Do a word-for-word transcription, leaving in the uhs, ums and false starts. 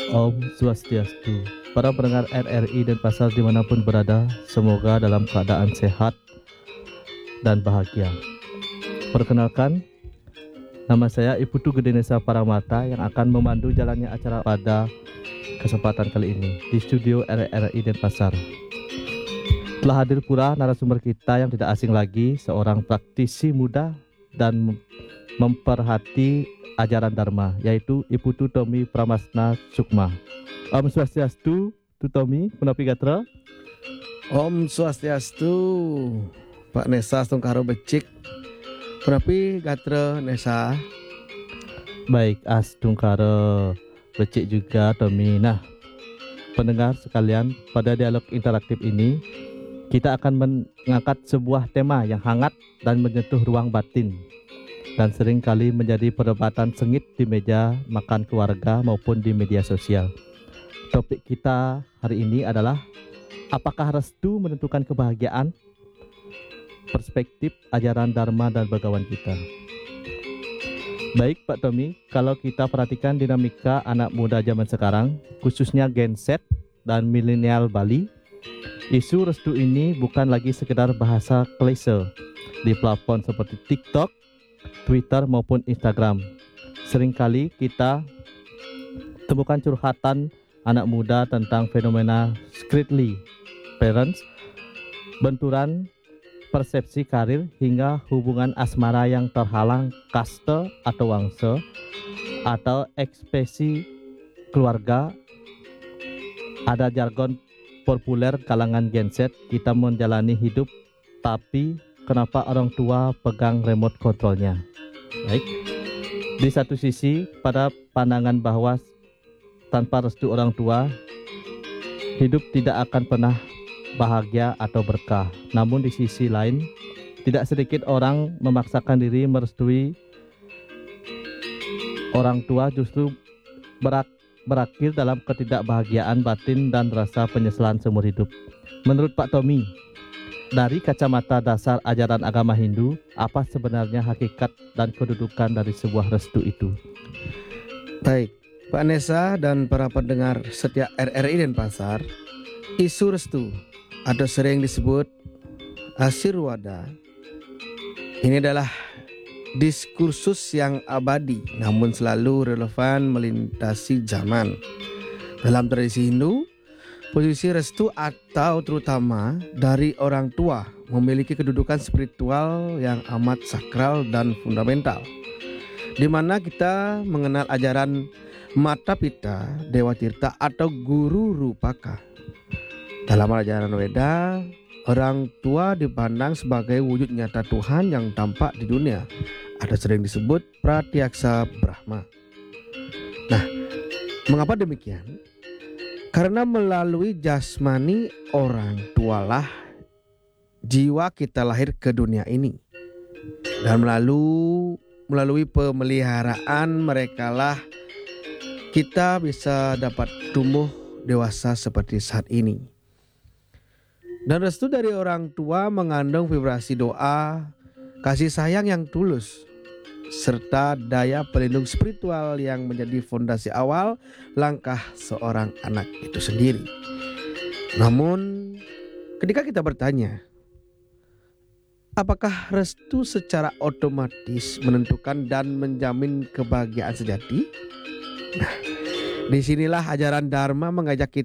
Om Swastiastu. Para pendengar R R I dan Pasar dimanapun berada, semoga dalam keadaan sehat dan bahagia. Perkenalkan, nama saya Iputu Gedenesa Paramata yang akan memandu jalannya acara pada kesempatan kali ini di studio R R I dan Pasar. Telah hadir pula narasumber kita yang tidak asing lagi, seorang praktisi muda dan memperhati ajaran Dharma, yaitu Iputu Tommy Pramasna Sukma. Om Swastiastu, Tu Tommy, Punapi Gatra. Om Swastiastu, Pak Nesa Tungkaro Becik, Punapi Gatra Nesa. Baik, As Tungkaro Becik juga Tommy. Nah, pendengar sekalian, pada dialog interaktif ini kita akan mengangkat sebuah tema yang hangat dan menyentuh ruang batin, dan sering kali menjadi perdebatan sengit di meja makan keluarga maupun di media sosial. Topik kita hari ini adalah, apakah restu menentukan kebahagiaan? Perspektif ajaran Dharma dan bagawan kita. Baik Pak Tommy, kalau kita perhatikan dinamika anak muda zaman sekarang, khususnya Gen Z dan milenial Bali, isu restu ini bukan lagi sekedar bahasa klise di platform seperti TikTok, Twitter maupun Instagram. Seringkali kita temukan curhatan anak muda tentang fenomena secretly parents, benturan persepsi karir hingga hubungan asmara yang terhalang kaste atau wangsa, atau ekspresi keluarga. Ada jargon populer kalangan Gen Z, kita menjalani hidup tapi kenapa orang tua pegang remote kontrolnya. Baik. Di satu sisi, pada pandangan bahwa tanpa restu orang tua, hidup tidak akan pernah bahagia atau berkah. Namun di sisi lain, tidak sedikit orang memaksakan diri merestui orang tua, justru berak, berakhir dalam ketidakbahagiaan batin dan rasa penyesalan seumur hidup. Menurut Pak Tommy, dari kacamata dasar ajaran agama Hindu, apa sebenarnya hakikat dan kedudukan dari sebuah restu itu? Baik, Pak Nesa dan para pendengar setia R R I dan Pasar, isu restu atau sering disebut Asirwada, ini adalah diskursus yang abadi namun selalu relevan melintasi zaman. Dalam tradisi Hindu, posisi restu atau terutama dari orang tua memiliki kedudukan spiritual yang amat sakral dan fundamental, di mana kita mengenal ajaran Mata Pita, Dewa Tirta atau Guru Rupaka. Dalam ajaran Weda, orang tua dipandang sebagai wujud nyata Tuhan yang tampak di dunia, atau sering disebut Pratyaksa Brahma. Nah, mengapa demikian? Karena melalui jasmani orang tualah jiwa kita lahir ke dunia ini, dan melalui melalui pemeliharaan merekalah kita bisa dapat tumbuh dewasa seperti saat ini. Dan restu dari orang tua mengandung vibrasi doa, kasih sayang yang tulus, serta daya pelindung spiritual yang menjadi fondasi awal langkah seorang anak itu sendiri. Namun, ketika kita bertanya, apakah restu secara otomatis menentukan dan menjamin kebahagiaan sejati? Nah, disinilah ajaran Dharma mengajak kita